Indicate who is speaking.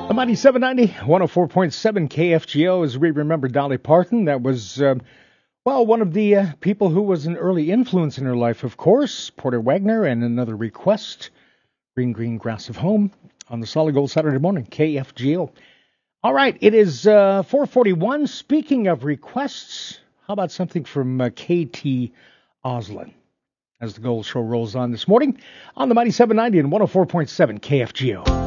Speaker 1: The Mighty 790, 104.7 KFGO, as we remember Dolly Parton. That was, one of the people who was an early influence in her life, of course. Porter Wagoner, and another request, Green Green Grass of Home, on the Solid Gold Saturday morning, KFGO. All right, it is 4:41. Speaking of requests, how about something from KT Oslin? As the Gold Show rolls on this morning on the Mighty 790 and 104.7 KFGO.